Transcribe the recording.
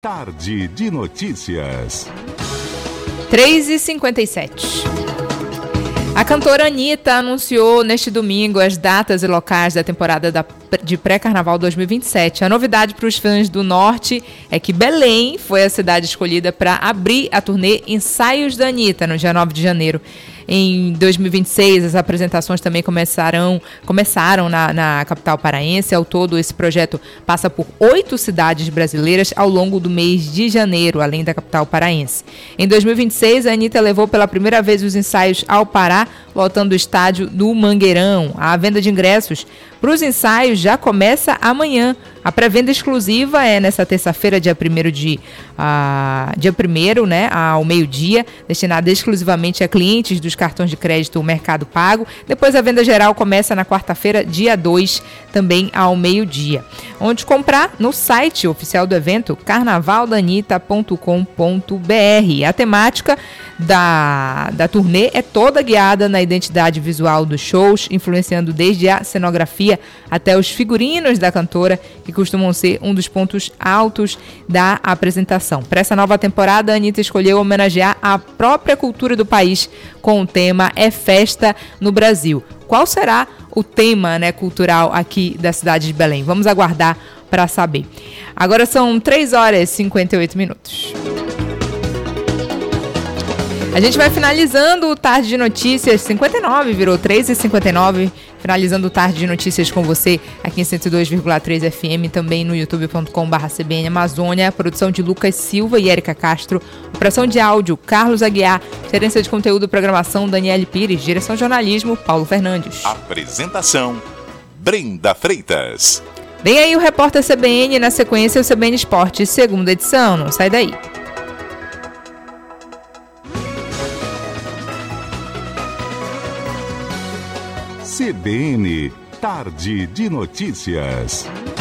Tarde de Notícias. 3h57. A cantora Anitta anunciou neste domingo as datas e locais da temporada de pré-carnaval 2027. A novidade para os fãs do Norte é que Belém foi a cidade escolhida para abrir a turnê Ensaios da Anitta, no dia 9 de janeiro. Em 2026, as apresentações também começaram na capital paraense. Ao todo, esse projeto passa por 8 cidades brasileiras ao longo do mês de janeiro, além da capital paraense. Em 2026, a Anitta levou pela primeira vez os ensaios ao Pará, lotando o estádio do Mangueirão. A venda de ingressos para os ensaios já começa amanhã. A pré-venda exclusiva é nessa terça-feira, dia 1º, ao meio-dia, destinada exclusivamente a clientes dos cartões de crédito Mercado Pago. Depois a venda geral começa na quarta-feira, dia 2, também ao meio-dia. Onde comprar? No site oficial do evento, carnavaldanita.com.br. A temática da turnê é toda guiada na identidade visual dos shows, influenciando desde a cenografia até os figurinos da cantora, que costumam ser um dos pontos altos da apresentação. Para essa nova temporada, a Anitta escolheu homenagear a própria cultura do país com o tema É Festa no Brasil. Qual será o tema, cultural aqui da cidade de Belém? Vamos aguardar para saber. Agora são 3h58. A gente vai finalizando o Tarde de Notícias 59, virou 3h59, finalizando o Tarde de Notícias com você aqui em 102,3 FM, também no youtube.com/CBN Amazônia, produção de Lucas Silva e Érica Castro, operação de áudio Carlos Aguiar, gerência de conteúdo e programação Daniele Pires, direção de jornalismo Paulo Fernandes. Apresentação Brenda Freitas. Vem aí o Repórter CBN, na sequência o CBN Esporte, segunda edição, não sai daí. CBN Tarde de Notícias.